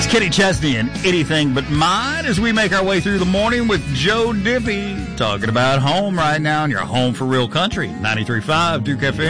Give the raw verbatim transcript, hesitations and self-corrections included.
Kenny Chesney and Anything But Mine as we make our way through the morning with Joe Diffie talking about home right now, and you're home for real country. ninety-three point five Duke F M.